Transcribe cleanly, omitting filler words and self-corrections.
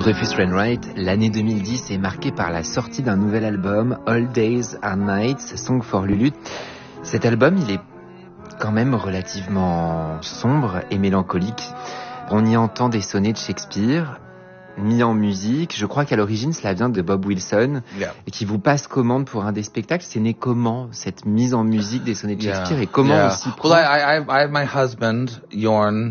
Rufus Wainwright, l'année 2010 est marquée par la sortie d'un nouvel album, All Days and Nights, Song for Lulu. Cet album, il est quand même relativement sombre et mélancolique. On y entend des sonnets de Shakespeare, mis en musique. Je crois qu'à l'origine, cela vient de Bob Wilson, et qui vous passe commande pour un des spectacles. C'est né comment, cette mise en musique des sonnets de Shakespeare, et comment aussi Well, I have my husband, Jorn,